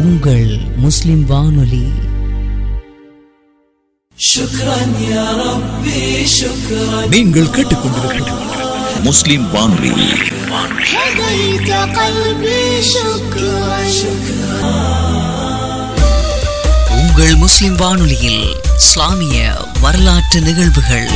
உங்கள் முஸ்லிம் வானொலி. நீங்கள் கேட்டுக்கொண்டிருப்பது முஸ்லிம் வானொலி. உங்கள் முஸ்லிம் வானொலியில் இஸ்லாமிய வரலாற்று நிகழ்வுகள்.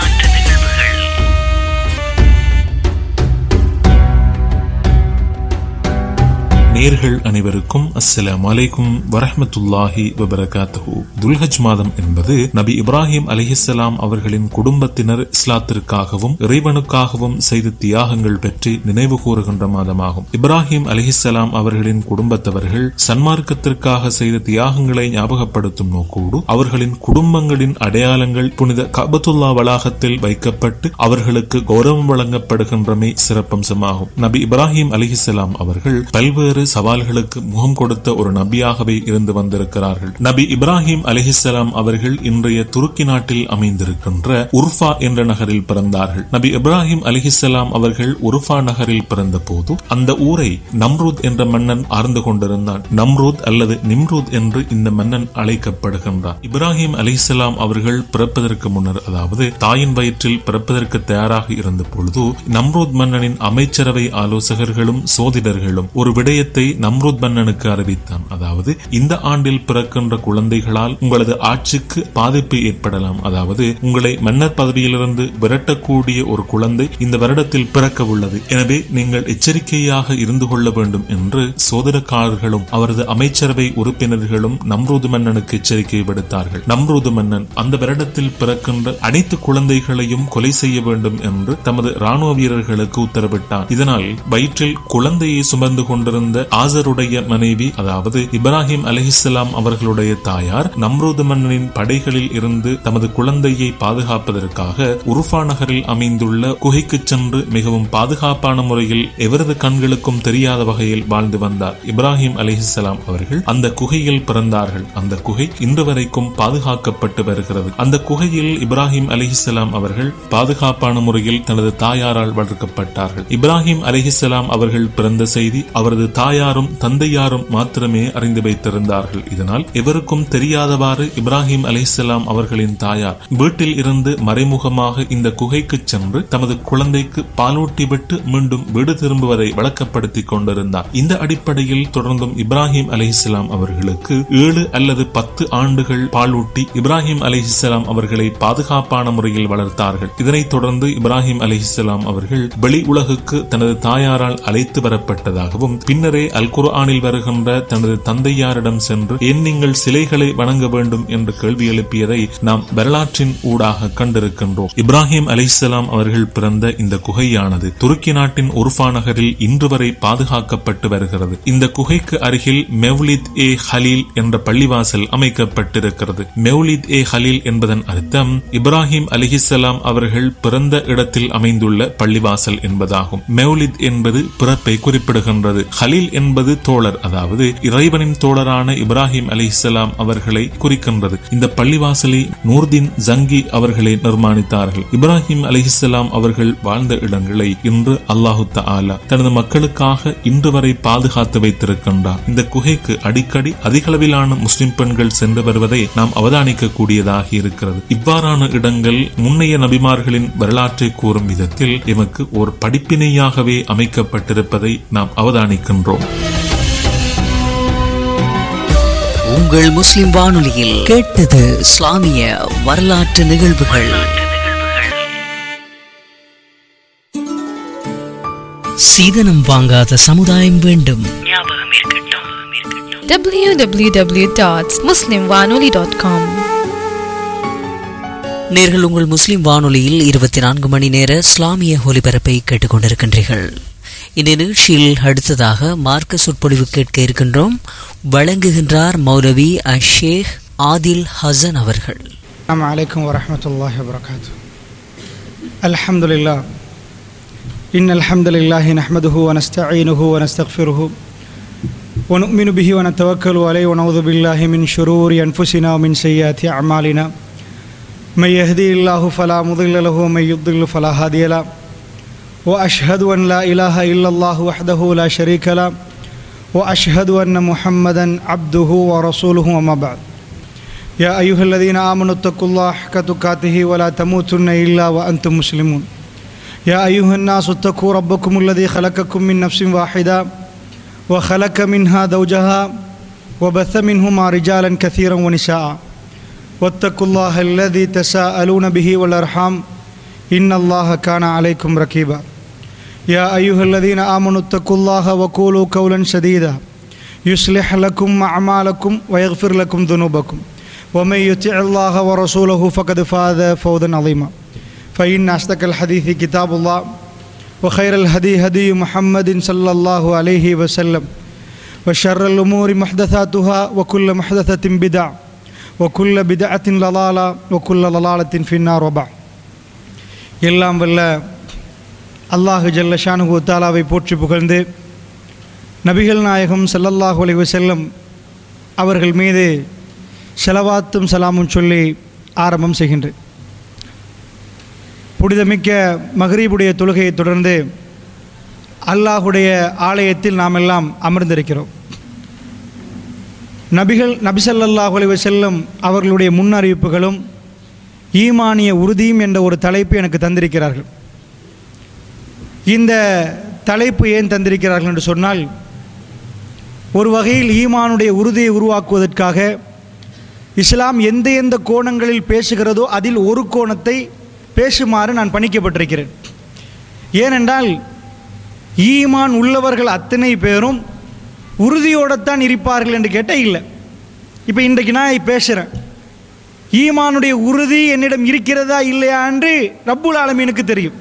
நேயர்கள் அனைவருக்கும் அஸ்ஸலாமு அலைக்கும் வரஹ்மத்துல்லாஹி வபரகாத்துஹு. துல்ஹஜ் மாதம் என்பது நபி இப்ராஹிம் அலைஹிஸ்ஸலாம் அவர்களின் குடும்பத்தினர் இஸ்லாத்திற்காகவும் இறைவனுக்காகவும் செய்த தியாகங்கள் பற்றி நினைவு கூறுகின்ற மாதமாகும். இப்ராஹிம் அலைஹிஸ்ஸலாம் அவர்களின் குடும்பத்தவர்கள் சன்மார்க்கத்திற்காக செய்த தியாகங்களை ஞாபகப்படுத்தும் நோக்கோடு அவர்களின் குடும்பங்களின் அடையாளங்கள் புனித கஅபத்துல்லா வளாகத்தில் வைக்கப்பட்டு அவர்களுக்கு கௌரவம் வழங்கப்படுகின்றமை சிறப்பம்சமாகும். நபி இப்ராஹிம் அலைஹிஸ்ஸலாம் அவர்கள் பல்வேறு சவால்களுக்கு முகம் கொடுத்த ஒரு நபியாகவே இருந்து வந்திருக்கிறார்கள். நபி இப்ராஹிம் அலைஹிஸ்ஸலாம் அவர்கள் இன்றைய துருக்கி நாட்டில் அமைந்திருக்கின்ற உர்ஃபா என்ற நகரில் பிறந்தார்கள். நபி இப்ராஹிம் அலைஹிஸ்ஸலாம் அவர்கள் உர்ஃபா நகரில் பிறந்த போது அந்த ஊரை நம்ரூத் என்ற மன்னன் ஆர்ந்து கொண்டிருந்தான். நம்ரூத் அல்லது நிம்ரூத் என்று இந்த மன்னன் அழைக்கப்படுகின்றார். இப்ராஹிம் அலைஹிஸ்ஸலாம் அவர்கள் பிறப்பதற்கு முன்னர், அதாவது தாயின் வயிற்றில் பிறப்பதற்கு தயாராக இருந்த பொழுது, நம்ரூத் மன்னனின் அமைச்சரவை ஆலோசகர்களும் சோதிடர்களும் ஒரு விடயத்தை நம்ரூத் மன்னனுக்கு அறிவித்தான். அதாவது, இந்த ஆண்டில் பிறக்கின்ற குழந்தைகளால் உங்களது ஆட்சிக்கு பாதிப்பு ஏற்படலாம். அதாவது, உங்களை மன்னர் பதவியிலிருந்து விரட்டக்கூடிய ஒரு குழந்தை இந்த வருடத்தில் பிறக்க உள்ளது. எனவே நீங்கள் எச்சரிக்கையாக இருந்து கொள்ள வேண்டும் என்று சோதனக்காரர்களும் அவரது அமைச்சரவை உறுப்பினர்களும் நம்ரூத் மன்னனுக்கு எச்சரிக்கை விடுத்தார்கள். நம்ரூத் மன்னன் அந்த வருடத்தில் பிறக்கின்ற அனைத்து குழந்தைகளையும் கொலை செய்ய வேண்டும் என்று தமது ராணுவ வீரர்களுக்கு உத்தரவிட்டார். இதனால் வயிற்றில் குழந்தையை சுமந்து கொண்டிருந்த ஆசருடைய மனைவி, அதாவது இப்ராஹிம் அலைஹிஸ்ஸலாம் அவர்களுடைய தாயார், நம்ரூத் மன்னனின் படைகளில் இருந்து தமது குழந்தையை பாதுகாப்பதற்காக உர்ஃபா நகரில் அமைந்துள்ள குகைக்கு சென்று மிகவும் பாதுகாப்பான முறையில் எவரது கண்களுக்கும் தெரியாத வகையில் வாழ்ந்து வந்தார். இப்ராஹிம் அலைஹிஸ்ஸலாம் அவர்கள் அந்த குகையில் பிறந்தார்கள். அந்த குகை இன்று வரைக்கும் பாதுகாக்கப்பட்டு வருகிறது. அந்த குகையில் இப்ராஹிம் அலைஹிஸ்ஸலாம் அவர்கள் பாதுகாப்பான முறையில் தனது தாயாரால் வளர்க்கப்பட்டார்கள். இப்ராஹிம் அலைஹிஸ்ஸலாம் அவர்கள் பிறந்த செய்தி அவரது தாயாரும் தந்தையாரும் மாத்திரமே அறிந்து வைத்திருந்தார்கள். இதனால் எவருக்கும் தெரியாதவாறு இப்ராஹிம் அலைஹிஸ்ஸலாம் அவர்களின் தாயார் வீட்டில் இருந்து மறைமுகமாக இந்த குகைக்கு சென்று தமது குழந்தைக்கு பாலூட்டி விட்டு மீண்டும் வீடு திரும்புவதை வழக்கப்படுத்திக் கொண்டிருந்தார். இந்த அடிப்படையில் தொடர்ந்தும் இப்ராஹிம் அலைஹிஸ்ஸலாம் அவர்களுக்கு 7 அல்லது 10 ஆண்டுகள் பாலூட்டி இப்ராஹிம் அலைஹிஸ்ஸலாம் அவர்களை பாதுகாப்பான முறையில் வளர்த்தார்கள். இதனைத் தொடர்ந்து இப்ராஹிம் அலைஹிஸ்ஸலாம் அவர்கள் வெளி உலகுக்கு தனது தாயாரால் அழைத்து வரப்பட்டதாகவும், பின்னரே அல் குர்ஆனில் வருகின்ற தனது தந்தையாரிடம் சென்று ஏன் நீங்கள் சிலைகளை வணங்க வேண்டும் என்று கேள்வி எழுப்பியதை நாம் வரலாற்றின் ஊடாக கண்டிருக்கின்றோம். இப்ராஹிம் அலைஹிஸ்ஸலாம் அவர்கள் பிறந்த இந்த குகையானது துருக்கி நாட்டின் உர்ஃபா நகரில் இன்று வரை பாதுகாக்கப்பட்டு வருகிறது. இந்த குகைக்கு அருகில் மெவ்லித் ஏ ஹலீல் என்ற பள்ளிவாசல் அமைக்கப்பட்டிருக்கிறது. மெவ்லித் ஏ ஹலீல் என்பதன் அர்த்தம் இப்ராஹிம் அலைஹிஸ்ஸலாம் அவர்கள் பிறந்த இடத்தில் அமைந்துள்ள பள்ளிவாசல் என்பதாகும். மெவ்லித் என்பது பிறப்பை குறிப்பிடுகின்றது. ஹலீல் என்பது தோழர், அதாவது இறைவனின் தோழரான இப்ராஹிம் அலைஹிஸ்ஸலாம் அவர்களை குறிக்கின்றது. இந்த பள்ளிவாசலை நூர்தீன் ஜங்கி அவர்களை நிர்மாணித்தார்கள். இப்ராஹிம் அலைஹிஸ்ஸலாம் அவர்கள் வாழ்ந்த இடங்களை இன்று அல்லாஹு தஆலா தனது மக்களுக்காக இன்று வரை பாதுகாத்து வைத்திருக்கின்றார். இந்த குகைக்கு அடிக்கடி அதிகளவிலான முஸ்லிம் பெண்கள் சென்று வருவதை நாம் அவதானிக்க கூடியதாக இருக்கிறது. இவ்வாறான இடங்கள் முன்னைய நபிமார்களின் வரலாற்றை கூறும் விதத்தில் எமக்கு ஒரு படிப்பினையாகவே அமைக்கப்பட்டிருப்பதை நாம் அவதானிக்கின்றோம். உங்கள் முஸ்லிம் வானொலியில் கேட்டது இஸ்லாமிய வரலாற்று நிகழ்வுகள். சீதனம் வாங்காத சமுதாயம் வேண்டும். www.muslimwanoli.com. நேர்கள் உங்கள் முஸ்லிம் வானொலியில் 24 மணி நேர இஸ்லாமிய ஒலிபரப்பை கேட்டுக்கொண்டிருக்கின்றீர்கள். இந்த நிகழ்ச்சியில் அடுத்ததாக மார்க்க சொற்பொழிவு கேட்க இருக்கின்றோம். வழங்குகின்றார் மௌலவி ஷேக் ஆதில் ஹசன் அவர்கள். அஸ்ஸலாமு அலைக்கும் வரஹ்மத்துல்லாஹி வபரகாத்துஹு. அல்ஹம்துலில்லாஹ் இன்னல் ஹம்தலில்லாஹி நஹ்மதுஹு வ நஸ்தஈனுஹு வ நஸ்தக்ஃபிருஹு வ நு'மினு பிஹி வ நதவக்கலு அலைஹி வ நஊது பில்லாஹி மின் ஷுரூரி அன்ஃபுஸினா வ மின் ஸய்யிஆத்தி அஅமாலினா மை யஹ்திஹில்லாஹு ஃபலா முضில்ல லஹு வ மை யுضில்லு ஃபலா ஹாதிய லஹு وأشهد أن لا إله إلا الله وحده لا شريك له وأشهد أن محمدا عبده ورسوله وما بعد يا أيها الذين آمنوا اتقوا الله حق تقاته ولا تموتن إلا وأنتم مسلمون يا أيها الناس اتقوا ربكم الذي خلقكم من نفس واحدة وخلق منها زوجها وبث منهما رجالا كثيرا ونساء واتقوا الله الذي تساءلون به والأرحام إن الله كان عليكم رقيبا يا أيها الذين آمنوا اتقوا الله وقولوا قولا سديدا يصلح لكم أعمالكم ويغفر لكم ذنوبكم ومن يطع الله ورسوله فقد فاز فوزا عظيما فإن أصدق الحديث كتاب الله وخير الهدي هدي محمد صلى الله عليه وسلم وشر الأمور محدثاتها وكل محدثة بدعة وكل بدعة ضلالة وكل ضلالة في النار وبعد எல்லாம் வல்ல அல்லாஹு ஜல்ல ஷானுஹு தஆலாவை போற்றி புகழ்ந்து நபிகள் நாயகம் ஸல்லல்லாஹு அலைஹி வஸல்லம் அவர்கள் மீது ஸலவாத்தும் சலாமும் சொல்லி ஆரம்பம் செய்கின்றேன். புனிதமிக்க மக்ரிபுடைய தொழுகையை தொடர்ந்து அல்லாஹுடைய ஆலயத்தில் நாம் எல்லாம் அமர்ந்திருக்கிறோம். நபி ஸல்லல்லாஹு அலைஹி வஸல்லம் அவர்களுடைய முன்னறிவிப்புகளும் ஈமானிய உறுதியும் என்ற ஒரு தலைப்பு எனக்கு தந்திருக்கிறார்கள். இந்த தலைப்பு ஏன் தந்திருக்கிறார்கள் என்று சொன்னால், ஒரு வகையில் ஈமானுடைய உறுதியை உருவாக்குவதற்காக இஸ்லாம் எந்த எந்த கோணங்களில் பேசுகிறதோ அதில் ஒரு கோணத்தை பேசுமாறு நான் பணிக்கப்பட்டிருக்கிறேன். ஏனென்றால் ஈமான் உள்ளவர்கள் அத்தனை பேரும் உறுதியோடத்தான் இருப்பார்கள் என்று கேட்டால் இல்லை. இப்போ இன்றைக்கு நான் பேசுகிறேன், ஈமானுடைய உறுதி என்னிடம் இருக்கிறதா இல்லையா என்று ரப்புல் ஆலமீனுக்கு தெரியும்.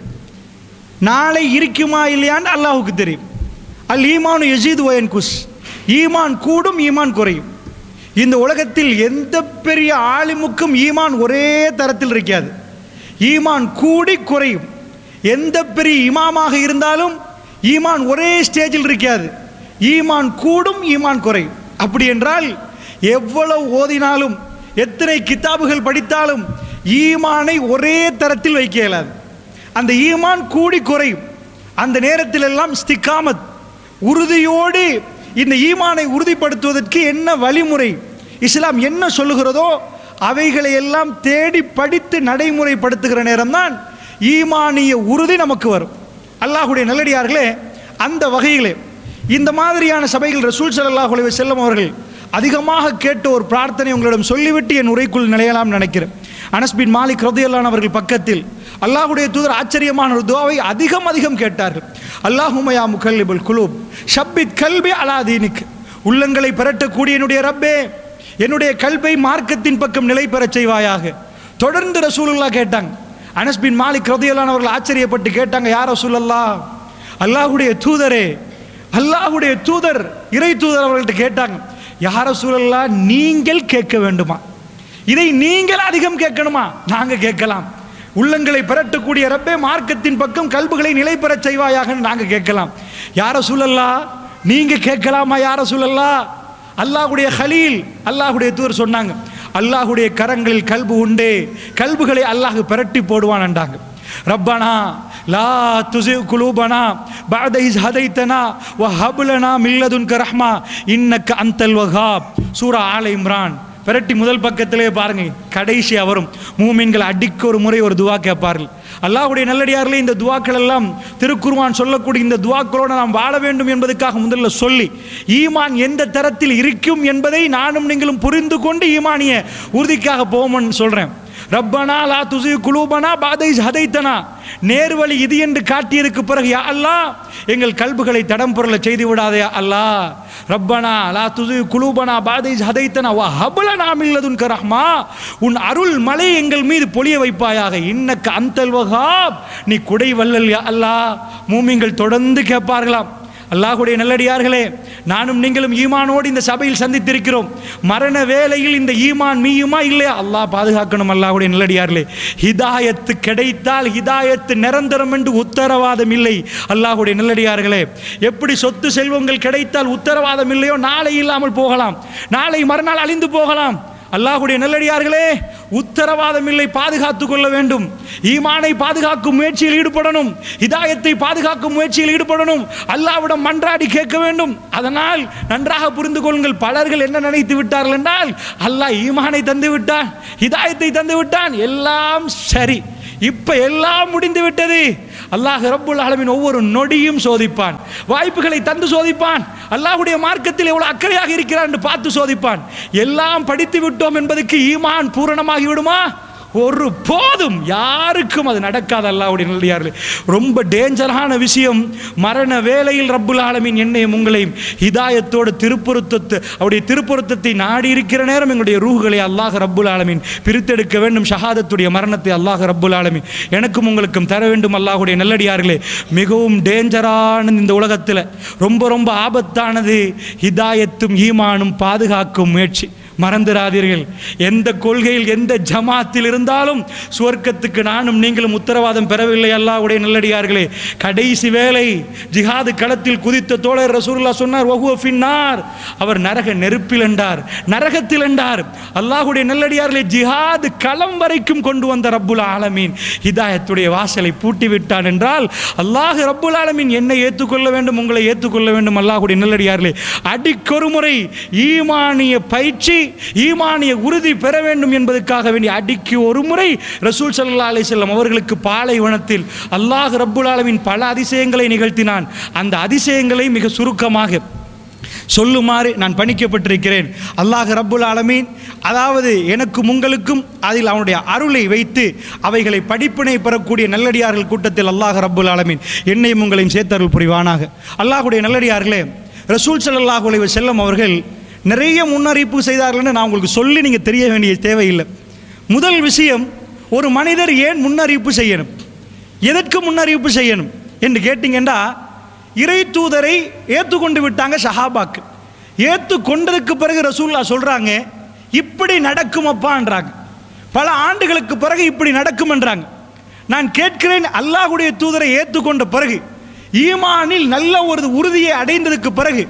நாளை இருக்குமா இல்லையான்னு அல்லாஹுக்கு தெரியும். அல் ஈமானு யஸீது வ யன்குஸ், ஈமான் கூடும் ஈமான் குறையும். இந்த உலகத்தில் எந்த பெரிய ஆலிமுக்கும் ஈமான் ஒரே தரத்தில் இருக்காது. ஈமான் கூடி குறையும். எந்த பெரிய இமாமாக இருந்தாலும் ஈமான் ஒரே ஸ்டேஜில் இருக்காது. ஈமான் கூடும் ஈமான் குறையும். அப்படி என்றால் எவ்வளவு ஓதினாலும் எத்தனை கிதாபுகள் படித்தாலும் ஈமானை ஒரே தரத்தில் வைக்க இயலாது. அந்த ஈமான் கூடி குறையும். அந்த நேரத்தில் எல்லாம் இஸ்திகாமத், உறுதியோடு இந்த ஈமானை உறுதிப்படுத்துவதற்கு என்ன வழிமுறை, இஸ்லாம் என்ன சொல்லுகிறதோ அவைகளை எல்லாம் தேடி படித்து நடைமுறைப்படுத்துகிற நேரம்தான் ஈமானிய உறுதி நமக்கு வரும். அல்லாஹுடைய நல்லடியார்களே, அந்த வகையிலே இந்த மாதிரியான சபைகள் ரசூல் ஸல்லல்லாஹு அலைஹி வஸல்லம் அவர்கள் அதிகமாக கேட்ட ஒரு பிரார்த்தனை உங்களிடம் சொல்லிவிட்டு என் உரைக்குள் நிலையலாம் நினைக்கிறேன். அனஸ் பின் மாலிக் ரலியல்லாஹு அவர்கள் பக்கத்தில் அல்லாஹுடைய தூதர் ஆச்சரியமான ஒரு துஆவை அதிகம் கேட்டார்கள். அல்லாஹும்ம யா முகல்லிபுல் குலூப் ஷப்பித் கல்பி அலா தீனிக், உள்ளங்களை பெறட்டக்கூடிய என்னுடைய ரப்பே, என்னுடைய கல்பை மார்க்கத்தின் பக்கம் நிலை பெறச் செய்வாயாக. தொடர்ந்து ரசூலுல்லாஹ் கேட்டாங்க. அனஸ் பின் மாலிக் ரலியல்லாஹு அவர்கள் ஆச்சரியப்பட்டு கேட்டாங்க, யா ரசூலல்லாஹ், அல்லாஹுடைய தூதரே, அல்லாஹுடைய தூதர் இறை தூதர் அவர்கள்ட்ட கேட்டாங்க, யா ரசூலல்லாஹ், நீங்கள் கேட்க வேண்டுமா? இதை நீங்கள் அதிகம் கேட்கணுமா? நாங்க கேட்கலாம். உள்ளங்களை பெறட்டக்கூடிய ரப்பே, மார்க்கத்தின் பக்கம் கல்புகளை நிலை பெறச் செய்வாயாக நாங்க கேட்கலாம். யா ரசூலல்லாஹ், நீங்க கேட்கலாமா யா ரசூலல்லாஹ்? அல்லாஹ்வுடைய கலீல், அல்லாஹ்வுடைய தூதர் சொன்னாங்க, அல்லாஹ்வுடைய கரங்களில் கல்பு உண்டே, கல்புகளை அல்லாஹ் பெரட்டி போடுவான் என்றாங்க. ரப்பனா லா துஸி குலூபனா பஅத இஸ் ஹதைதனா வ ஹப் லனா மின் லதுன்க ரஹ்மா இன்னக அன்தல் வஹாப். சூரா ஆல இம்ரான் பெரட்டி முதல் பக்கத்திலே பாருங்க, கடைசியா வரும். மூமின்கள் அடிக்க ஒரு முறை ஒரு துவா கேட்பார்கள். அல்லாஹ்வுடைய நல்லடியார்களே, இந்த துவாக்கள் எல்லாம் திருக்குர்ஆன் சொல்லக்கூடிய இந்த துவாக்களோடு நாம் வாழ வேண்டும் என்பதற்காக முதல்ல சொல்லி ஈமான் எந்த தரத்தில் இருக்கும் என்பதை நானும் நீங்களும் புரிந்து கொண்டு ஈமானிய உறுதிக்காக போவோம்னு சொல்றேன். ரப்பனா லா துஸி குலூபனா பஅத இஸ் ஹதைதனா, நேர்வழி இது என்று காட்டியதுக்கு பிறகு யா அல்லாஹ், எங்கள் கல்புகளை தடம் புரள செய்து விடாதே யா அல்லாஹ். ரப்பனா லா துஸி குலூபனா பஅத இஸ் ஹதைதனா வ ஹப் லனா மின் லதுன்க ரஹ்மா, உன் அருள் மலை எங்கள் மீது பொழிய வைப்பாயாக. இன்னக அன்தல் வஹாப், நீ குடை வல்லல் யா அல்லாஹ். மூமின்கள் தொடர்ந்து கேட்பார்களாம். அல்லாஹ்வுடைய நல்லடியார்களே, நானும் நீங்களும் ஈமானோடு இந்த சபையில் சந்தித்திருக்கிறோம். மரண வேளையில் இந்த ஈமான் மீயுமா இல்லையா? அல்லாஹ் பாதுகாக்கணும். அல்லாஹ்வுடைய நல்லடியார்களே, ஹிதாயத்து கிடைத்தால் ஹிதாயத்து நிரந்தரம் என்று உத்தரவாதம் இல்லை. அல்லாஹ்வுடைய நல்லடியார்களே, எப்படி சொத்து செல்வங்கள் கிடைத்தால் உத்தரவாதம் இல்லையோ, நாளை இல்லாமல் போகலாம், நாளை மறுநாள் அழிந்து போகலாம். அல்லாஹ்வுடைய நல்லடியார்களே, உத்தரவாதம் இல்லை, பாதுகாத்துக் கொள்ள வேண்டும். ஈமானை பாதுகாக்கும் முயற்சியில் ஈடுபடணும், ஹிதாயத்தை பாதுகாக்கும் முயற்சியில் ஈடுபடணும், அல்லாஹ்விடம் மன்றாடி கேட்க வேண்டும். அதனால் நன்றாக புரிந்து கொள்ளுங்கள், பலர்கள் என்ன நினைத்து விட்டார்கள் என்றால், அல்லாஹ் ஈமானை தந்து விட்டான், ஹிதாயத்தை தந்து விட்டான், எல்லாம் சரி, இப்ப எல்லாம் முடிந்து விட்டது. அல்லாஹ் ரப்புல் ஆலமீன் ஒவ்வொரு நொடியும் சோதிப்பான், வாய்ப்புகளை தந்து சோதிப்பான், அல்லாஹ்வுடைய மார்க்கத்தில் எவ்வளவு அக்கறையாக இருக்கிறான் என்று பார்த்து சோதிப்பான். எல்லாம் படித்து விட்டோம் என்பதற்கு ஈமான் பூரணமாகி விடுமா? ஒரு போதும் யாருக்கும் அது நடக்காது. அல்லாஹ்வுடைய நல்லடியார்களே, ரொம்ப டேஞ்சரான விஷயம். மரண வேளையில் ரப்புல் ஆலமீன் என்னையும் உங்களையும் ஹிதாயத்தோடு அவருடைய திருப்பொருத்தத்தை நாடி இருக்கிற நேரம் எங்களுடைய ரூஹ்களை அல்லாஹ் ரப்புல் ஆலமீன் பிரித்தெடுக்க வேண்டும். ஷஹாதத்துடைய மரணத்தை அல்லாஹ் ரப்புல் ஆலமீன் எனக்கும் உங்களுக்கும் தர வேண்டும். அல்லாஹ்வுடைய நல்லடியார்களே, மிகவும் டேஞ்சரான இந்த உலகத்தில் ரொம்ப ரொம்ப ஆபத்தானது ஹிதாயத்தும் ஈமானும் பாதுகாக்கும் முயற்சி. மறந்துடாதீர்கள், எந்த கொள்கையில் எந்த ஜமாத்தில் இருந்தாலும் சுவர்க்கத்துக்கு நானும் நீங்களும் உத்தரவாதம் பெறவில்லை. அல்லாஹ்வுடைய நல்லடியார்களே, கடைசி வேளை ஜிஹாது களத்தில் குதித்த தோழர் ரசூலுல்லாஹ் சொன்னார், வஹுவ ஃபின்னார், அவர் நரக நெருப்பில் என்றார், நரகத்தில் என்றார். அல்லாஹ்வுடைய நல்லடியார்களே, ஜிஹாது களம் வரைக்கும் கொண்டு வந்த ரப்புல் ஆலமீன் ஹிதாயத்துடைய வாசலை பூட்டி விட்டான் என்றால், அல்லாஹ் ரப்புல் ஆலமீன் என்னை ஏற்றுக்கொள்ள வேண்டும், உங்களை ஏற்றுக்கொள்ள வேண்டும். அல்லாஹ்வுடைய நல்லடியார்களே, அடிக்கொரு முறை ஈமானிய பயிற்சி, ஈமானிய உறுதி பெற வேண்டும் என்பதற்காக வேண்டி அடிக்கு ஒரு முறை ரசூல் ஸல்லல்லாஹு அலைஹி வஸல்லம் அவர்களுக்கு பாலைவனத்தில் அல்லாஹ் ரப்புல் ஆலமீன் பல அதிசயங்களை நிகழ்த்தினான். அந்த அதிசயங்களை மிக சுருக்கமாக சொல்லுமாறு நான் பணிக்கப்பட்டிருக்கிறேன். அல்லாஹ் ரப்புல் ஆலமீன் அதாவது எனக்கும் உங்களுக்கும் அதில் அவனுடைய அருளை வைத்து அவைகளை படிப்பினை பெறக்கூடிய நல்லடியார்கள் கூட்டத்தில் அல்லாஹ் ரப்புல் ஆலமீன் என்னையும் உங்களையும் சேர்த்தருள் புரிவானாக. அல்லாஹ்வுடைய நல்லடியார்களே, ரசூல் ஸல்லல்லாஹு அலைஹி வஸல்லம் அவர்கள் நிறைய முன்னறிவிப்பு செய்தார்கள்னு நான் உங்களுக்கு சொல்லி நீங்கள் தெரிய வேண்டிய தேவையில்லை. முதல் விஷயம், ஒரு மனிதர் ஏன் முன்னறிவிப்பு செய்யணும், எதற்கு முன்னறிவிப்பு செய்யணும் என்று கேட்டிங்கன்னா, இறை தூதரை ஏற்றுக்கொண்டு விட்டாங்க சஹாபாக்கு. ஏற்றுக்கொண்டதுக்கு பிறகு ரசூலுல்லாஹ் சொல்கிறாங்க, இப்படி நடக்குமப்பான்றாங்க. பல ஆண்டுகளுக்கு பிறகு இப்படி நடக்கும் என்றாங்க. நான் கேட்கிறேன், அல்லாஹ்வுடைய தூதரை ஏற்றுக்கொண்ட பிறகு, ஈமானில் நல்ல ஒரு உறுதியை அடைந்ததுக்கு பிறகு,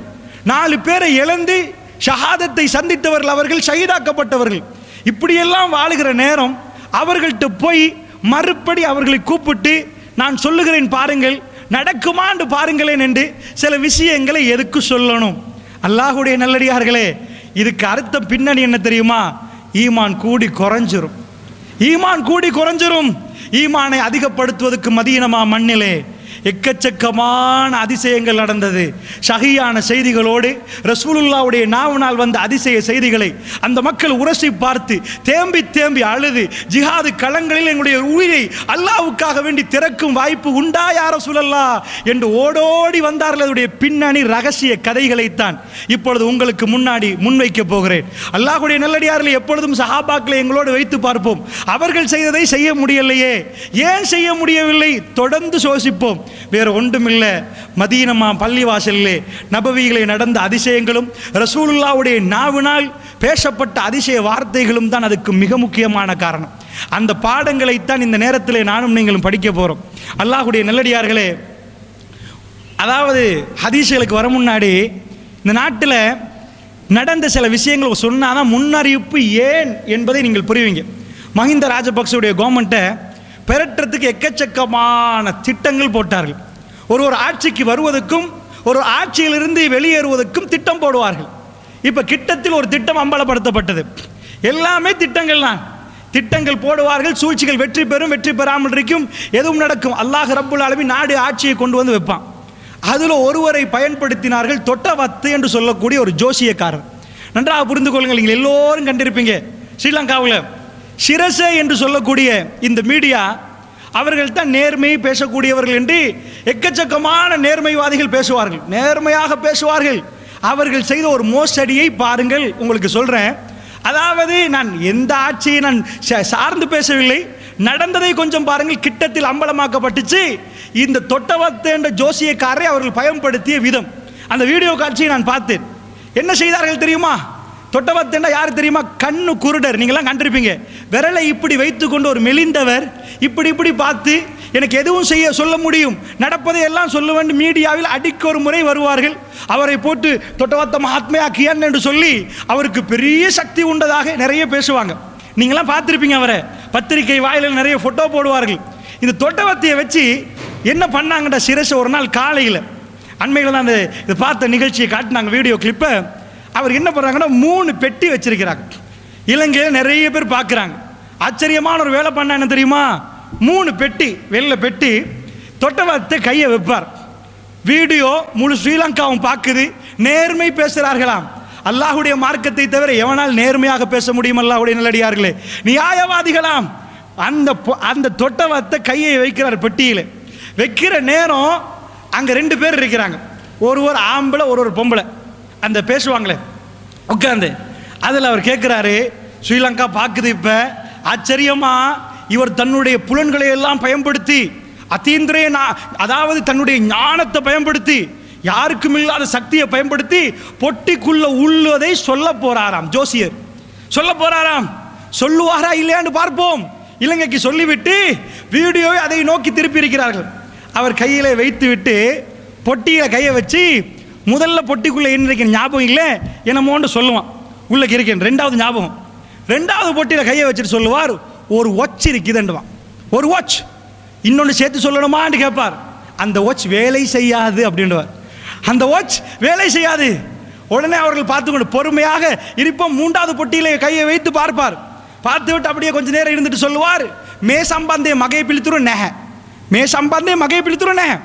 4 பேரை இழந்து ஷஹாதத்தை சந்தித்தவர்கள், அவர்கள் ஷஹீதாக்கப்பட்டவர்கள், இப்படியெல்லாம் வாழுகிற நேரம் அவர்கள்ட்ட போய் மறுபடி அவர்களை கூப்பிட்டு நான் சொல்லுகிறேன் பாருங்கள், நடக்குமான்னு பாருங்களேன் என்று சில விஷயங்களை எதுக்கு சொல்லணும்? அல்லாஹ்வுடைய நல்லடியார்களே, இதுக்கு அர்த்தம் பின்னணி என்ன தெரியுமா? ஈமான் கூடி குறைஞ்சிரும், ஈமான் கூடி குறைஞ்சிரும். ஈமானை அதிகப்படுத்துவதற்கு மதீனமா மண்ணிலே எக்கச்சக்கமான அதிசயங்கள் நடந்தது. ஷஹீயான செய்திகளோடு ரசூலுல்லாஹ்வுடைய நாவினால் வந்த அதிசய செய்திகளை அந்த மக்கள் உரசி பார்த்து தேம்பி தேம்பி அழுது, ஜிஹாது களங்களில் எங்களுடைய உயிரை அல்லாஹ்வுக்காக வேண்டி திறக்கும் வாய்ப்பு உண்டா யா ரசூலல்லாஹ் என்று ஓடோடி வந்தார்கள். அதனுடைய பின்னணி ரகசிய கதைகளைத்தான் இப்பொழுது உங்களுக்கு முன்னாடி முன்வைக்க போகிறேன். அல்லாஹ்வுடைய நல்லடியார்களை எப்பொழுதும் சஹாபாக்களை எங்களோடு வைத்து பார்ப்போம். அவர்கள் செய்ததை செய்ய முடியலையே, ஏன் செய்ய முடியவில்லை? தொடர்ந்து யோசிப்போம். வேறு ஒன்றுமில்லை, மதீனமா பள்ளிவாசலிலே நபவியிலே நடந்த அதிசயங்களும் ரசூலுல்லாஹ்வுடைய நாவினால் பேசப்பட்ட அதிசய வார்த்தைகளும் தான் அதுக்கு மிக முக்கியமான காரணம். அந்த பாடங்களைத்தான் இந்த நேரத்திலே நானும் நீங்களும் படிக்க போகிறோம். அல்லாஹ்வுடைய நல்லடியார்களே, அதாவது ஹதீஸ்களுக்கு வர முன்னாடி இந்த நாட்டில் நடந்த சில விஷயங்கள் சொன்னாதான் முன்னறிவிப்பு ஏன் என்பதை நீங்கள் புரிவீங்க. மஹிந்த ராஜபக்சவுடைய கவர்மெண்ட்டை பெறட்டுறதுக்கு எக்கச்சக்கமான திட்டங்கள் போட்டார்கள். ஒரு ஆட்சிக்கு வருவதற்கும் ஒரு ஆட்சியிலிருந்து வெளியேறுவதற்கும் திட்டம் போடுவார்கள். இப்போ கிட்டத்தில் ஒரு திட்டம் அம்பலப்படுத்தப்பட்டது. எல்லாமே திட்டங்கள் தான், திட்டங்கள் போடுவார்கள். சூழ்ச்சிகள் வெற்றி பெறும், வெற்றி பெறாமல் இருக்கும், எதுவும் நடக்கும். அல்லாஹ் ரப்புல் ஆலமீன் நாடு ஆட்சியை கொண்டு வந்து வைப்பான். அதில் ஒருவரை பயன்படுத்தினார்கள், தொட்டவத்து என்று சொல்லக்கூடிய ஒரு ஜோசியக்காரர். நன்றாக புரிந்து கொள்ளுங்கள், நீங்கள் எல்லோரும் கண்டிருப்பீங்க. ஸ்ரீலங்காவில் சிரசே என்று சொல்லக்கூடிய இந்த மீடியா, அவர்கள் தான் நேர்மை பேசக்கூடியவர்கள் என்று எக்கச்சக்கமான நேர்மைவாதிகள் பேசுவார்கள், நேர்மையாக பேசுவார்கள். அவர்கள் செய்த ஒரு மோசடியை பாருங்கள், உங்களுக்கு சொல்கிறேன். அதாவது நான் எந்த ஆட்சியை நான் சார்ந்து பேசவில்லை, நடந்ததை கொஞ்சம் பாருங்கள். கிட்டத்தில் அம்பலமாக்கப்பட்டுச்சு. இந்த தொட்டவத்து என்ற ஜோசியக்காரரை அவர்கள் பயன்படுத்திய விதம், அந்த வீடியோ காட்சியை நான் பார்த்தேன். என்ன செய்தார்கள் தெரியுமா? தொட்டவத்தேண்டா யார் தெரியுமா? கண்ணு குருடர், நீங்களாம் கண்டிருப்பீங்க. விரலை இப்படி வைத்துக்கொண்டு ஒரு மெலிந்தவர் இப்படி இப்படி பார்த்து எனக்கு எதுவும் சொல்ல முடியும், நடப்பதை எல்லாம் சொல்ல வேண்டும். மீடியாவில் அடிக்க ஒரு முறை வருவார்கள். அவரை போட்டு தொட்டவத்த மகாத்மையா கியன் என்று சொல்லி அவருக்கு பெரிய சக்தி உண்டதாக நிறைய பேசுவாங்க. நீங்களாம் பார்த்துருப்பீங்க அவரை, பத்திரிகை வாயிலில் நிறைய ஃபோட்டோ போடுவார்கள். இந்த தொட்டவத்தையை வச்சு என்ன பண்ணாங்கடா சிரசை ஒரு நாள் காலையில் அண்மையில் தான் அந்த இதை பார்த்த நிகழ்ச்சியை காட்டினாங்க வீடியோ கிளிப்பை. அவர் என்ன பண்ணுறாங்கன்னா 3 பெட்டி வச்சிருக்கிறாங்க. இலங்கையில் நிறைய பேர் பார்க்குறாங்க. ஆச்சரியமான ஒரு வேலை பண்ண என்ன தெரியுமா, 3 பெட்டி வெள்ளை பெட்டி, தொட்டவத்தை கையை வைப்பார். வீடியோ முழு ஸ்ரீலங்காவும் பார்க்குது. நேர்மை பேசுகிறார்களாம். அல்லாஹுடைய மார்க்கத்தை தவிர எவனால் நேர்மையாக பேச முடியும்? அல்லாஹுடைய நல்லடியார்களே, நியாயவாதிகளாம். அந்த தொட்டவத்தை கையை வைக்கிறார். பெட்டியில் வைக்கிற நேரம் அங்கே 2 பேர் இருக்கிறாங்க. ஒரு ஆம்பளை ஒரு பொம்பளை. அந்த பேசுவாங்களே உட்காந்து, அதில் அவர் கேட்குறாரு, ஸ்ரீலங்கா பார்க்குது இப்போ ஆச்சரியமா, இவர் தன்னுடைய புலன்களை எல்லாம் பயன்படுத்தி அதீந்திரிய அதாவது தன்னுடைய ஞானத்தை பயன்படுத்தி யாருக்கும் இல்லாத சக்தியை பயன்படுத்தி பொட்டிக்குள்ள உள்ளதை சொல்ல போறாராம். ஜோசியர் சொல்ல போறாராம். சொல்லுவாரா இல்லையான்னு பார்ப்போம். இலங்கைக்கு சொல்லிவிட்டு வீடியோவை அதை நோக்கி திருப்பி இருக்கிறார்கள். அவர் கையில வைத்து விட்டு பொட்டியில கையை வச்சு, முதல்ல பொட்டிக்குள்ள என்ன ஞாபகம் இல்லை என்னமோன்னு சொல்லுவான், உள்ள இருக்கேன். 2வது ஞாபகம், 2வது பொட்டியில கையை வச்சுட்டு சொல்லுவார், ஒரு வாட்ச் இருக்குதுன்னுவான். ஒரு வாட்ச் இன்னொன்று சேர்த்து சொல்லணுமான்னு கேட்பார். அந்த வாட்ச் வேலை செய்யாது அப்படின்வார். அந்த வாட்ச் வேலை செய்யாது. உடனே அவர்கள் பார்த்துக்கொண்டு பொறுமையாக இருப்போம். 3வது பொட்டியில கையை வைத்து பார்ப்பார். பார்த்து விட்டு அப்படியே கொஞ்ச நேரம் இருந்துட்டு சொல்லுவார், மே சம்பந்தே மகை பிழித்துரும் நெக, மே சம்பந்தே மகை பிழித்துரும் நெக.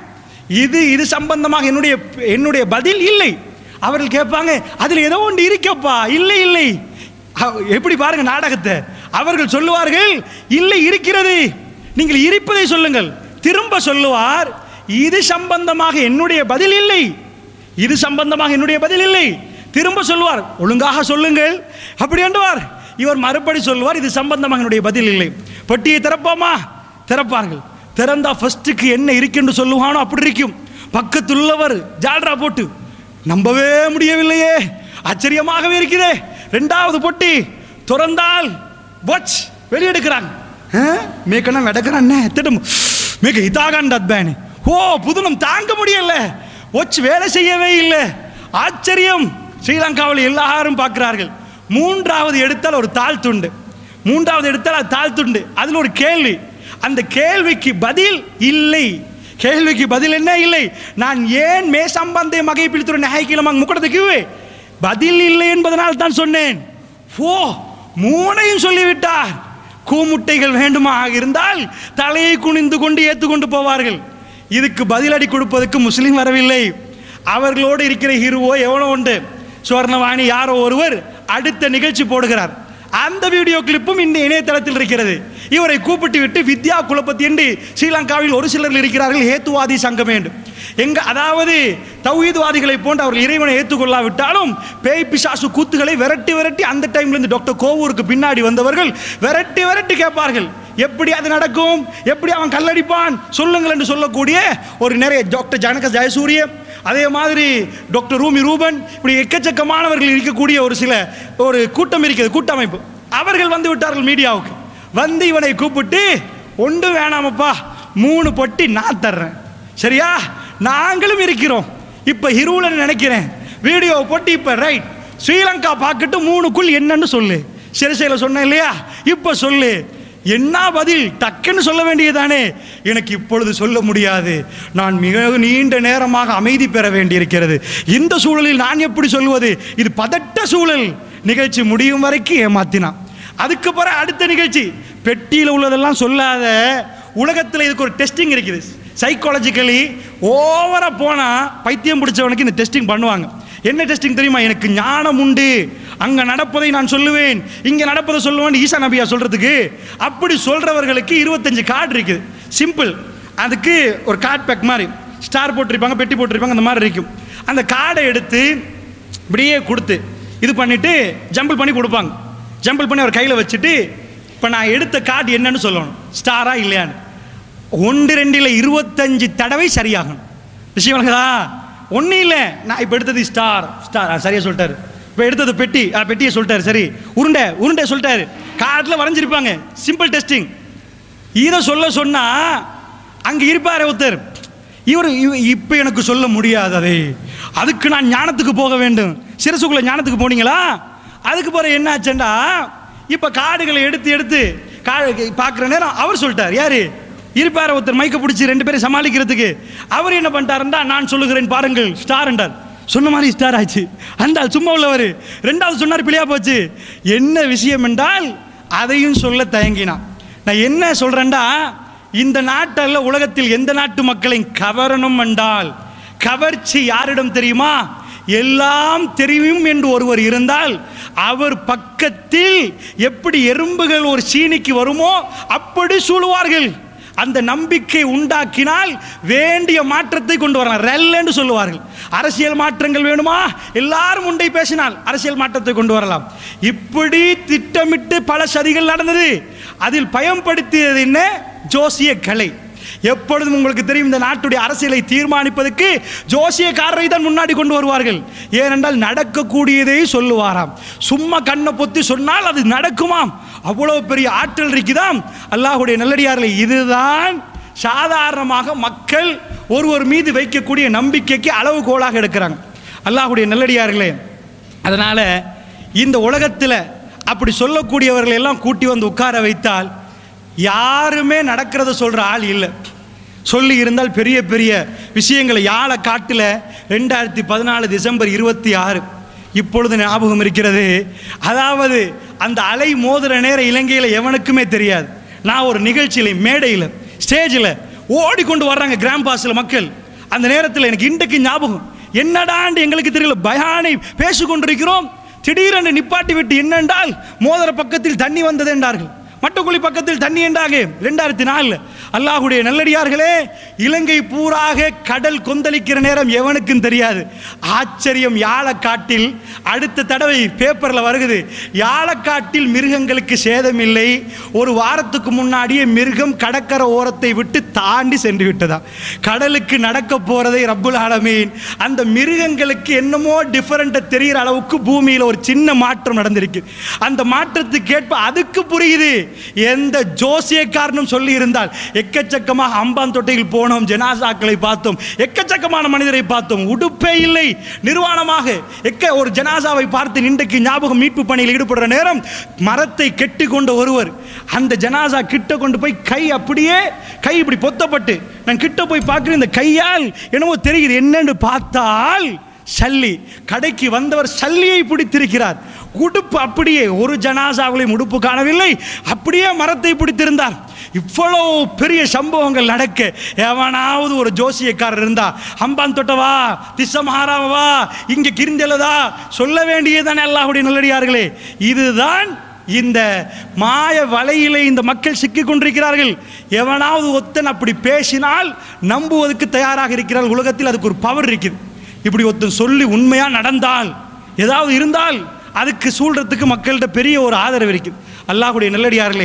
இது சம்பந்தமாக என்னுடைய பதில் இல்லை. அவர்கள் கேட்பாங்க, அதில் ஏதோ ஒன்று இருக்கப்பா. இல்லை இல்லை. எப்படி பாருங்க நாடகத்தை. அவர்கள் சொல்லுவார்கள், இல்லை இருக்கிறது, நீங்கள் இருப்பதை சொல்லுங்கள். திரும்ப சொல்லுவார், இது சம்பந்தமாக என்னுடைய பதில் இல்லை, இது சம்பந்தமாக என்னுடைய பதில் இல்லை. திரும்ப சொல்லுவார், ஒழுங்காக சொல்லுங்கள் அப்படி என்றுவார். இவர் மறுபடி சொல்லுவார், இது சம்பந்தமாக என்னுடைய பதில் இல்லை. பொட்டியை திறப்போமா? திறப்பார்கள். திறந்தா ஃபர்ஸ்ட்டுக்கு என்ன இருக்குன்னு சொல்லுவானோ அப்படி இருக்கும். பக்கத்துள்ளவர் ஜால்ரா போட்டு, நம்பவே முடியவில்லையே, ஆச்சரியமாகவே இருக்குதே. 2வது பொட்டி திறந்தால் வாட்ச் வெளியெடுக்கிறாங்க. மேக்கனா நடக்கிறான் திட்டம் மேக இதாகான். ஓ, புதுனம் தாங்க முடியல, வாட்ச் வேலை செய்யவே இல்லை. ஆச்சரியம். ஸ்ரீலங்காவில் எல்லாரும் பார்க்கிறார்கள். 3வது எடுத்தால் ஒரு தாழ் துண்டு, 3வது எடுத்தால் அது தாழ் துண்டு. அதில் ஒரு கேள்வி. அந்த கேள்விக்கு பதில் இல்லை. கேள்விக்கு பதில் என்ன? இல்லை. நான் ஏன் மே சம்பந்தே மகை பிடித்துற நகைக்கிழமாங்க முக்கடத்துக்கு பதில் இல்லை என்பதனால் தான் சொன்னேன். ஓ, 3ஐயும் சொல்லிவிட்டார். கூமுட்டைகள் வேண்டுமா இருந்தால் தலையை குனிந்து கொண்டு ஏற்றுக்கொண்டு போவார்கள். இதுக்கு பதிலடி கொடுப்பதற்கு முஸ்லீம் வரவில்லை. அவர்களோடு இருக்கிற ஹீரோவோ எவனோ உண்டு, சுவர்ணவாணி யாரோ ஒருவர் அடுத்த நிகழ்ச்சி போடுகிறார். அந்த வீடியோ கிளிப்பும் இந்த இணையதளத்தில் இருக்கிறது. இவரை கூப்பிட்டு விட்டு வித்யா குலபதி என்று ஸ்ரீலங்காவில் ஒரு சிலர் இருக்கிறார்கள், ஹேத்துவாதி சங்கம் என்று. அதாவது தௌஹீத்வாதிகளை போன்று அவர்கள் இறைவனை ஏற்றுக்கொள்ளாவிட்டாலும் பேய் பிசாசு கூத்துகளை விரட்டி விரட்டி அந்த டைம்ல இருந்து டாக்டர் கோவூருக்கு பின்னாடி வந்தவர்கள் விரட்டி விரட்டி கேட்பார்கள், எப்படி அது நடக்கும், எப்படி அவன் கல்லடிப்பான் சொல்லுங்கள் என்று சொல்லக்கூடிய ஒரு நிறைய டாக்டர் ஜனக ஜெயசூரிய, அதே மாதிரி டாக்டர் ரூமி ரூபன், இப்படி எக்கச்சக்கமானவர்கள் இருக்கக்கூடிய ஒரு கூட்டம் இருக்கிறது, கூட்டமைப்பு. அவர்கள் வந்து விட்டார்கள் மீடியாவுக்கு. வந்து இவனை கூப்பிட்டு, ஒன்று வேணாமப்பா, 3 பொட்டி நான் தர்றேன், சரியா, நாங்களும் இருக்கிறோம். இப்ப ஹிருல நினைக்கிறேன் வீடியோ போட்டு, இப்ப ரைட் ஸ்ரீலங்கா பார்க்கட்டும் 3க்குள் என்னன்னு சொல்லு. சிறைசையில சொன்னேன் இல்லையா, இப்ப சொல்லு. என்ன பதில்? டக்குன்னு சொல்ல வேண்டியதானே. எனக்கு இப்பொழுது சொல்ல முடியாது, நான் மிக நீண்ட நேரமாக அமைதி பெற வேண்டியிருக்கிறது. இந்த சூழலில் நான் எப்படி சொல்வது? இது பதட்ட சூழல். நிகழ்ச்சி முடியும் வரைக்கும் ஏமாத்தினான். அதுக்கு பிறகு அடுத்த நிகழ்ச்சி, பெட்டியில் உள்ளதெல்லாம் சொல்லாத, உலகத்தில் இதுக்கு ஒரு டெஸ்டிங் இருக்குது. சைக்காலஜிக்கலி ஓவரா போனா பைத்தியம் பிடிச்சவனுக்கு இந்த டெஸ்டிங் பண்ணுவாங்க. என்ன டெஸ்டிங் தெரியுமா? எனக்கு ஞானம் உண்டு, அங்க நடப்பதை நான் சொல்லுவேன், இங்க நடப்பதை சொல்லுவேன் ஈசா நபியா சொல்றதுக்கு. அப்படி சொல்றவர்களுக்கு 25 கார்டு இருக்குது. சிம்பிள். அதுக்கு ஒரு கார்டு பேக் மாதிரி ஸ்டார் போட்டிருப்பாங்க, பெட்டி போட்டிருப்பாங்க, அந்த மாதிரி இருக்கும். அந்த கார்டை எடுத்து இப்படியே கொடுத்து இது பண்ணிட்டு ஜம்பிள் பண்ணி கொடுப்பாங்க. ஜம்பிள் பண்ணி அவர் கையில் வச்சுட்டு, இப்போ நான் எடுத்த கார்டு என்னன்னு சொல்லணும், ஸ்டாரா இல்லையான்னு. 1 2 25 தடவை சரியாகணும். விஷயம் ஒன்றும் இல்லை. நான் இப்போ எடுத்தது ஸ்டார் சரியா சொல்லிட்டாரு. இப்போ எடுத்தது பெட்டியை சொல்லிட்டாரு. சரி, உருண்டை சொல்லிட்டாரு. கார்டில் வரைஞ்சிருப்பாங்க. Simple testing. இதை சொன்னா அங்கே இருப்பார் ஒருத்தர், இவர் இப்போ எனக்கு சொல்ல முடியாது, அதை அதுக்கு நான் ஞானத்துக்கு போக வேண்டும். சிரசுக்குள்ள ஞானத்துக்கு போனீங்களா? அதுக்கு பிறகு என்ன ஆச்சுண்டா, இப்போ கார்டுகளை எடுத்து எடுத்து பார்க்குற நேரம் அவர் சொல்லிட்டார், யாரு இருப்பார் ஒருத்தர் மைக்க பிடிச்சி 2 பேரை சமாளிக்கிறதுக்கு. அவர் என்ன பண்ணிட்டாருண்டா, நான் சொல்லுகிறேன் பாருங்கள் ஸ்டார் என்றார். சொன்ன மாதிரி ஸ்டார் ஆச்சு. அந்த சும்மா உள்ளவர் 2வது சொன்னார், பிள்ளையா போச்சு. என்ன விஷயம் என்றால் அதையும் சொல்ல தயங்கினான். நான் என்ன சொல்றேன்டா, இந்த நாட்டில் உலகத்தில் எந்த நாட்டு மக்களையும் கவரணும் என்றால் கவர்ச்சி யாரிடம் தெரியுமா? எல்லாம் தெரியும் என்று ஒருவர் இருந்தால் அவர் பக்கத்தில் எப்படி எறும்புகள் ஒரு சீனிக்கு வருமோ அப்படி சூழுவார்கள். அந்த நம்பிக்கை உண்டாக்கினால் வேண்டிய மாற்றத்தை கொண்டு வரலாம். ரெல் என்று சொல்லுவார்கள். அரசியல் மாற்றங்கள் வேணுமா, எல்லாரும் உண்டை பேசினால் அரசியல் மாற்றத்தை கொண்டு வரலாம். இப்படி திட்டமிட்டு பல சதிகள் நடந்தது. அதில் பயன்படுத்தியது என்ன? ஜோசிய கலை. எப்பொழுதும் உங்களுக்கு தெரியும், இந்த நாட்டுடைய அரசியலை தீர்மானிப்பதற்கு ஜோசியக்காரரை தான் முன்னாடி கொண்டு வருவார்கள். ஏனென்றால் நடக்கக்கூடியதை சொல்லுவாராம். சும்மா கண்ணை பொத்தி சொன்னால் அது நடக்குமாம். அவ்வளவு பெரிய ஆற்றல் இருக்குதாம். அல்லாஹ்வுடைய நல்லடியார்களே, இதுதான் சாதாரணமாக மக்கள் ஒருவர் மீது வைக்கக்கூடிய நம்பிக்கைக்கு அளவுகோலாக எடுக்கிறாங்க. அல்லாஹ்வுடைய நல்லடியார்களே, அதனால இந்த உலகத்தில் அப்படி சொல்லக்கூடியவர்கள் எல்லாம் கூட்டி வந்து உட்கார வைத்தால் யாருமே நடக்கிறத சொல்ற ஆள் இல்லை. சொல்லி இருந்தால் பெரிய பெரிய விஷயங்களை யாழ காட்டில் 2014 டிசம்பர் 26 இப்பொழுது ஞாபகம் இருக்கிறது. அதாவது அந்த அலை மோதுற நேரம் இலங்கையில் எவனுக்குமே தெரியாது. நான் ஒரு நிகழ்ச்சியில் மேடையில் ஸ்டேஜில் ஓடிக்கொண்டு வர்றாங்க கிராம்பாஸில் மக்கள். அந்த நேரத்தில் எனக்கு இன்றைக்கு ஞாபகம், என்னடாண்டு எங்களுக்கு தெரியல, பயானை பேசிக்கொண்டிருக்கிறோம். திடீரென்று நிப்பாட்டி விட்டு என்னென்றால் மோதிர பக்கத்தில் தண்ணி வந்தது என்றார்கள், மட்டுக்குழி பக்கத்தில் தண்ணி என்றாக. 2004 அல்லாஹ்வுடைய நல்லடியார்களே, இலங்கை பூராக கடல் கொந்தளிக்கிற நேரம் எவனுக்கும் தெரியாது. ஆச்சரியம், யாழக்காட்டில் அடுத்த தடவை பேப்பரில் வருகிறது, யாழக்காட்டில் மிருகங்களுக்கு சேதம் இல்லை. ஒரு வாரத்துக்கு முன்னாடியே மிருகம் கடற்கரை ஓரத்தை விட்டு தாண்டி சென்று விட்டதா. கடலுக்கு நடக்க போறதை ரப்புல் ஆலமீன் அந்த மிருகங்களுக்கு என்னமோ டிஃபரெண்ட்டா தெரிகிற அளவுக்கு பூமியில் ஒரு சின்ன மாற்றம் நடந்திருக்கு. அந்த மாற்றத்துக்கு ஏற்ப அதுக்கு புரியுது. எந்த ஜோசியக்காரனும் சொல்லி இருந்தால், எக்கச்சக்கமாக அம்பான் தொட்டையில் போனோம், ஜனாசாக்களை பார்த்தோம், எக்கச்சக்கமான மனிதரை பார்த்தோம், உடுப்பே இல்லை, நிர்வாணமாக ஒரு ஜனாசாவை பார்த்து இன்றைக்கு ஞாபகம் மீட்பு பணியில் ஈடுபடுற நேரம் மரத்தை கெட்டி கொண்ட ஒருவர் அந்த ஜனாசா கிட்ட கொண்டு போய் கை அப்படியே கை இப்படி பொத்தப்பட்டு, நான் கிட்ட போய் பார்க்கிறேன், இந்த கையால் என்னவோ தெரியுது. என்னன்னு பார்த்தால் சல்லி. கடைக்கு வந்தவர் சல்லியை பிடித்திருக்கிறார். உடுப்பு அப்படியே, ஒரு ஜனாசாவிலையும் உடுப்பு காணவில்லை, அப்படியே மரத்தை பிடித்திருந்தார். இவ்வளோ பெரிய சம்பவங்கள் நடக்க எவனாவது ஒரு ஜோசியக்காரர் இருந்தா, அம்பான் தொட்டவா, திசமஹாராவா, இங்கே கிரிந்தெழுதா சொல்ல வேண்டியதானே அல்லாஹ்வுடைய நல்லடியார்களே. இதுதான் இந்த மாய வலையிலே இந்த மக்கள் சிக்கிக் கொண்டிருக்கிறார்கள். எவனாவது ஒத்தன் அப்படி பேசினால் நம்புவதற்கு தயாராக இருக்கிறார்கள். உலகத்தில் அதுக்கு ஒரு பவர் இருக்குது. இப்படி ஒருத்தன் சொல்லி உண்மையா நடந்தால், ஏதாவது இருந்தால் அதுக்கு சூழ்றதுக்கு மக்கள்கிட்ட பெரிய ஒரு ஆதரவு இருக்குது. அல்லாஹ்வுடைய நல்லடியார்களே,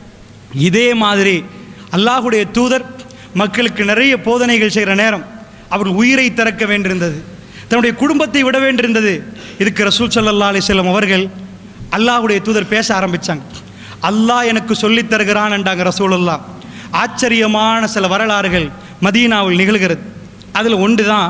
இதே மாதிரி அல்லாஹ்வுடைய தூதர் மக்களுக்கு நிறைய போதனைகள் செய்கிற நேரம் அவர்கள் உயிரை திறக்க வேண்டியிருந்தது, தன்னுடைய குடும்பத்தை விட வேண்டியிருந்தது. இதுக்கு ரசூல் ஸல்லல்லாஹு அலைஹி வஸல்லம் அவர்கள் அல்லாஹ்வுடைய தூதர் பேச ஆரம்பித்தாங்க. அல்லாஹ் எனக்கு சொல்லித் தருகிறான் என்றாங்க ரசூலுல்லாஹ். ஆச்சரியமான சில வரலாறுகள் மதீனாவில் நிகழ்கிறது. அதில் ஒன்று தான்,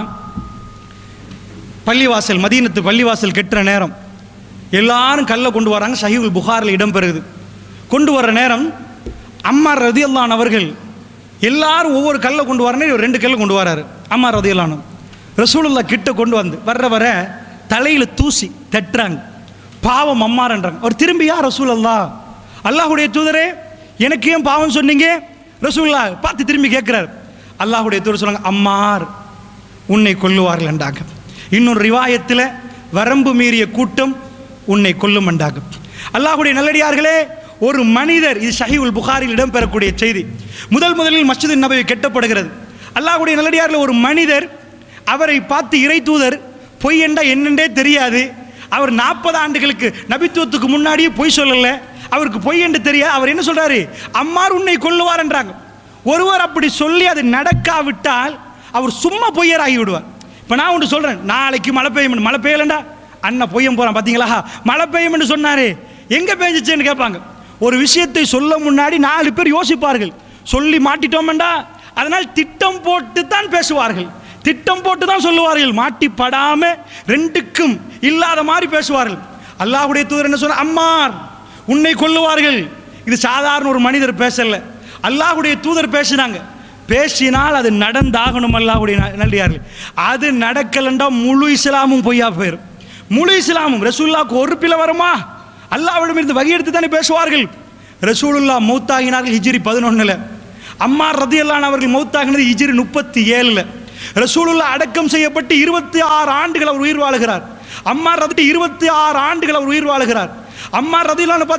பள்ளிவாசல், மதீனத்து பள்ளிவாசல் கெட்டுற நேரம் எல்லாரும் கல்லை கொண்டு வராங்க. சஹீஹுல் புகாரில் இடம்பெறுது. கொண்டு வர்ற நேரம் அம்மார் ரதியல்லாஹு அன்ஹு அவர்கள் எல்லாரும் ஒவ்வொரு கல்லை கொண்டு வரனே 2 கல்லை கொண்டு வராரு. அம்மார் ரதியல்லாஹு அன்ஹு ரசூலுல்லாஹ் கிட்ட கொண்டு வந்து வர தலையில் தூசி தட்டுறாங்க. பாவம் அம்மார்ன்றாங்க. அவர் திரும்பி, யா ரசூலல்லாஹ், அல்லாஹ்வுடைய தூதரே எனக்கு ஏன் பாவம் சொன்னீங்க? ரசூலுல்லாஹ் பார்த்து திரும்பி கேட்கிறார். அல்லாஹ்வுடைய தூதர் சொன்னாங்க, அம்மார் உன்னை கொல்லுவார்கள் என்றாங்க. இன்னொரு ரிவாயத்தில் வரம்பு மீறிய கூட்டம் உன்னை கொல்லும் என்றாங்க. அல்லாஹ்வுடைய நல்லடியார்களே, ஒரு மனிதர், இது ஸஹீஹுல் புகாரியில் இடம்பெறக்கூடிய செய்தி, முதலில் மஸ்ஜிது நபவி கட்டப்படுகிறது. அல்லாஹ்வுடைய நல்லடியார்கள் ஒரு மனிதர், அவரை பார்த்து இறை தூதர் பொய் என்றா என்னென்றே தெரியாது. அவர் 40 ஆண்டுகளுக்கு நபித்துவத்துக்கு முன்னாடியே பொய் சொல்லலை, அவருக்கு பொய் என்று தெரியாது. அவர் என்ன சொல்றாரு? அம்மார் உன்னை கொல்லுவார் என்றாங்க. ஒருவர் அப்படி சொல்லி அது நடக்காவிட்டால் அவர் சும்மா பொய்யராகி விடுவார். இப்போ நான் ஒன்று சொல்கிறேன், நாளைக்கு மழை பெய்யும், மழை பெய்யலண்டா அண்ணன் பொய்யம் போகிறான் பார்த்தீங்களா, மழை பெய்யும்னு சொன்னார், எங்கே பெய்ஞ்சிச்சேன்னு கேட்பாங்க. ஒரு விஷயத்தை சொல்ல முன்னாடி 4 பேர் யோசிப்பார்கள். சொல்லி மாட்டிட்டோம்டா, அதனால் திட்டம் போட்டு தான் பேசுவார்கள், திட்டம் போட்டு தான் சொல்லுவார்கள். மாட்டி படாமல் 2க்கும் இல்லாத மாதிரி பேசுவார்கள். அல்லாஹ்வுடைய தூதர் என்ன சொன்ன, அம்மார் உன்னை கொல்லுவார்கள். இது சாதாரண ஒரு மனிதர் பேசல, அல்லாஹ்வுடைய தூதர் பேசினாங்க. பேசினால் அது நடந்தாகணும். அல்லாஹ்வுடைய நல்லடியார்கள், அது நடக்கலண்டா முழு இஸ்லாமும் பொய்யா போயிடும். முழு இஸ்லாமும் ரசூலுல்லாஹ்வுக்கு ஒரு பிழை வருமா? அல்லாஹ்விடம் இருந்து வகை எடுத்து தானே பேசுவார்கள். ரசூலுல்லாஹ் மௌத்தாகினார்கள் ஹிஜ்ரி 11. அம்மார் ரலியல்லாஹு அன்ஹு அவர்கள் மௌத்தாகினது ஹிஜ்ரி 37. ரசூலுல்லாஹ் அடக்கம் செய்யப்பட்டு 26 ஆண்டுகள் அவர் உயிர் வாழுகிறார். அம்மார் ரலியல்லாஹு 26 ஆண்டுகள் அவர் உயிர் வாழுகிறார். அம்மார் ரலியல்லாஹு அன்ஹு